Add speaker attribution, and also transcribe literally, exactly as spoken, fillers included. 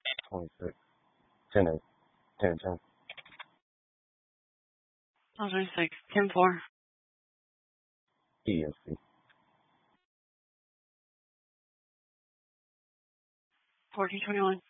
Speaker 1: twenty-six, ten eight, ten ten.
Speaker 2: twelve twenty-six, ten four.
Speaker 1: E S C.
Speaker 2: fourteen twenty-one.